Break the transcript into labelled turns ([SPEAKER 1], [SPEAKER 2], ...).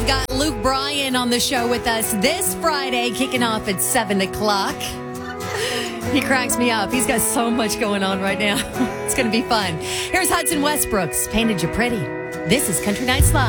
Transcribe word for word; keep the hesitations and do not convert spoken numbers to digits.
[SPEAKER 1] We've got Luke Bryan on the show with us this Friday, kicking off at seven o'clock. He cracks me up. He's got so much going on right now. It's going to be fun. Here's Hudson Westbrook's Painted You Pretty. This is Country Nights Live.